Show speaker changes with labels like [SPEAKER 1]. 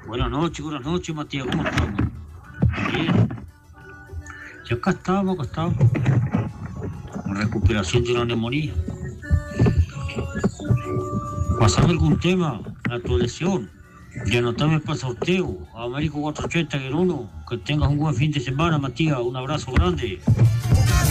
[SPEAKER 1] Buenas noches, Matías, ¿cómo estamos? Bien. Y acá estamos. En recuperación de una neumonía. Pasame algún tema, a tu lesión. Y anotame para el sorteo. Américo 480 en 1. Que tengas un buen fin de semana, Matías. Un abrazo grande.